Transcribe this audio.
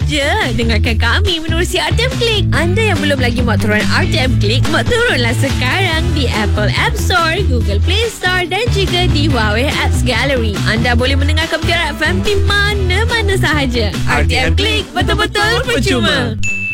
je. Dengarkan kami menerusi RTM Click. Anda yang belum lagi muat turun RTM Click, muat turunlah sekarang di Apple App Store, Google Play Store dan juga di Huawei Apps Gallery. Anda boleh mendengarkan Mutiara FM di mana-mana sahaja. RTM Click, betul-betul percuma.